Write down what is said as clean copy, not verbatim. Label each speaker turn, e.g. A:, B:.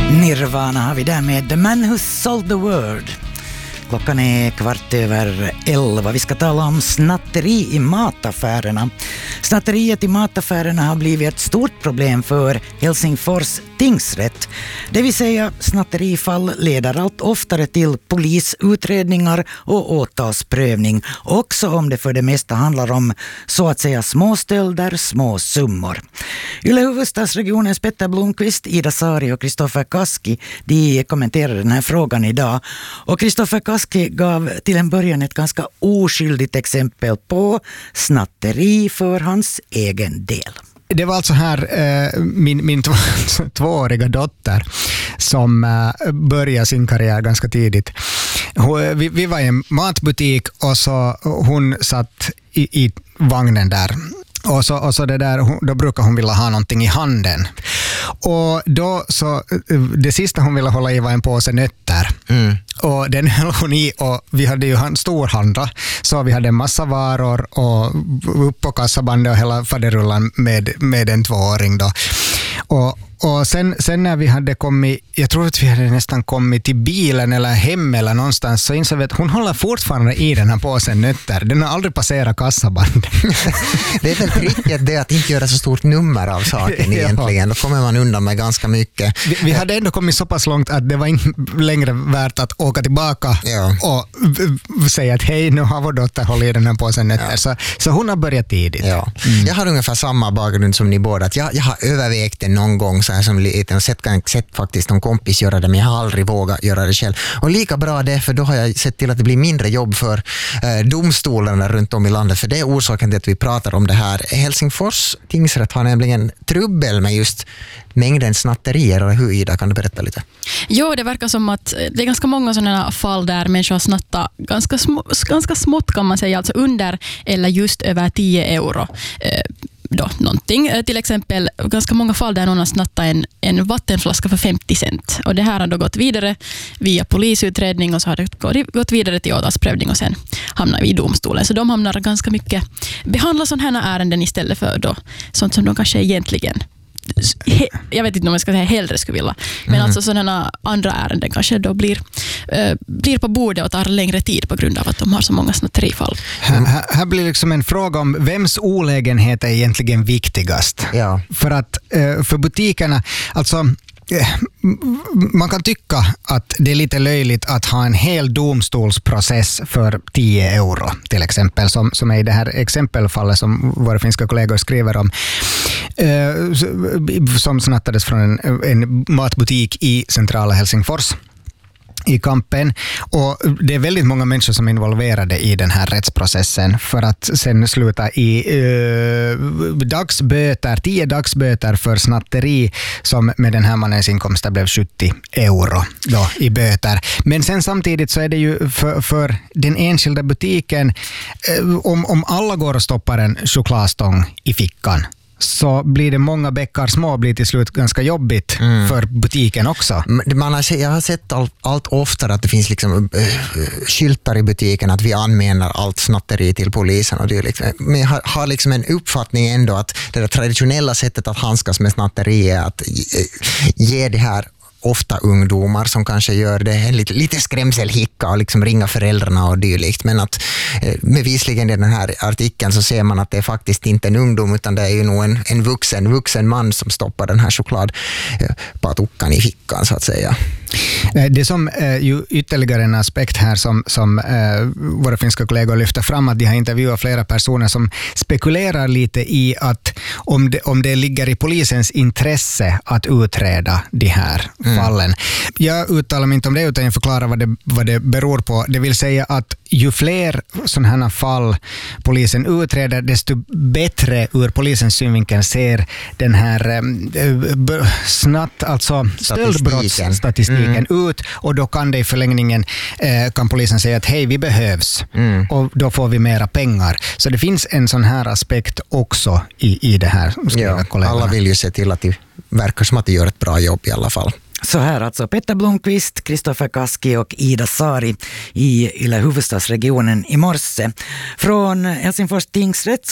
A: Nirvana har vi där med The Man Who Sold the World. Klockan är 11:15. Vi ska tala om snatteri i mataffärerna. Snatteriet i mataffärerna har blivit ett stort problem för Helsingfors tingsrätt. Det vill säga snatterifall leder allt oftare till polisutredningar och åtalsprövning. Också om det för det mesta handlar om så att säga småstölder, små summor. Yle Hufvudstadsregionens Petter Blomqvist, Ida Sari och Kristoffer Kaski, de kommenterar den här frågan idag. Och Kristoffer Kaski gav till en början ett ganska oskyldigt exempel på snatteri för hans egen del.
B: Det var alltså här min tvååriga dotter som började sin karriär ganska tidigt. Vi var i en matbutik och så hon satt i vagnen där. Och så då brukar hon vilja ha någonting i handen. Och då så det sista hon ville hålla i var en påse nötter. Och den höll hon i, och vi hade ju en stor handla, så vi hade en massa varor och upp på kassabandet och hela faderullan med en tvååring då. Och sen när vi hade kommit, jag tror att vi hade nästan kommit till bilen eller hem eller någonstans, så insåg vi att hon håller fortfarande i den här påsen nötter. Den har aldrig passerat kassabandet.
C: Det är väl tricket det att inte göra så stort nummer av saken egentligen. Då kommer man undan med ganska mycket.
B: Vi hade ändå kommit så pass långt att det var inte längre värt att åka tillbaka och säga att hej, nu har vår dotter hållit i den här påsen nötter. Så hon har börjat tidigt.
C: Ja. Jag har ungefär samma bakgrund som ni båda. Att jag har övervägt det någon gång så här som liten och sett faktiskt någon kompis göra det, men jag har aldrig vågat göra det själv. Och lika bra det, för då har jag sett till att det blir mindre jobb för domstolarna runt om i landet, för det är orsaken till att vi pratar om det här. Helsingfors tingsrätt har nämligen trubbel med just mängden snatterier, och hur, Ida, kan du berätta lite?
D: Jo, det verkar som att det är ganska många sådana fall där människor snattar ganska smått, kan man säga, alltså under eller just över 10 euro. Då, någonting. Till exempel ganska många fall där någon har snattat en vattenflaska för 50 cent. Och det här har då gått vidare via polisutredning, och så har det gått vidare till åtalsprövning och sen hamnar vi i domstolen. Så de hamnar ganska mycket, behandlar sådana här ärenden istället för då sånt som de kanske egentligen, jag vet inte om jag ska säga hellre skulle vilja, men alltså sådana andra ärenden kanske då blir på bordet och tar längre tid på grund av att de har så många snatterifall.
B: Här blir liksom en fråga om vems olägenhet är egentligen viktigast.
C: Ja.
B: För att för butikerna, alltså man kan tycka att det är lite löjligt att ha en hel domstolsprocess för 10 euro till exempel, som är i det här exempelfallet som våra finska kollegor skriver om, som snattades från en matbutik i centrala Helsingfors i kampen, och det är väldigt många människor som är involverade i den här rättsprocessen för att sen sluta i 10 dagsböter för snatteri, som med den här mannens inkomster blev 70 euro då i böter. Men sen samtidigt så är det ju för den enskilda butiken, om alla går och stoppar en chokladstång i fickan, så blir det många bäckar små, blir till slut ganska jobbigt för butiken också.
C: Jag har sett allt oftare att det finns liksom skyltar i butiken att vi anmäler allt snatteri till polisen och dylikt. Men jag har liksom en uppfattning ändå att det traditionella sättet att handskas med snatteri är att ge det här ofta ungdomar som kanske gör det lite skrämselhicka och liksom ringa föräldrarna och dylikt, men att bevisligen i den här artikeln så ser man att det är faktiskt inte en ungdom, utan det är ju nog en vuxen man som stoppar den här chokladpatuckan i fickan så att säga.
B: Det som ju ytterligare en aspekt här som våra finska kollegor lyfter fram, att de har intervjuat flera personer som spekulerar lite i att om det ligger i polisens intresse att utreda de här fallen. Jag uttalar mig inte om det, utan jag förklarar vad det beror på. Det vill säga att ju fler sådana här fall polisen utreder, desto bättre ur polisens synvinkel ser den här stöldbrottsstatistiken ut, och då kan det i förlängningen kan polisen säga att hej, vi behövs, och då får vi mera pengar. Så det finns en sån här aspekt också i det här.
C: Alla vill ju se till att det verkar som att de gör ett bra jobb i alla fall.
A: Så här alltså Petter Blomqvist, Kristoffer Kaski och Ida Sari i Yle Hufvudstadsregionen i morse. Från Helsingfors tingsrätt